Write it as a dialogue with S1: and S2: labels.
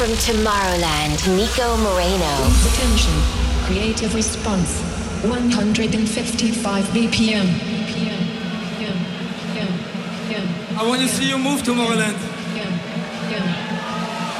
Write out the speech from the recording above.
S1: From Tomorrowland, Nico Moreno.
S2: Attention. Creative response. 155 BPM.
S3: I want to see you move, Tomorrowland.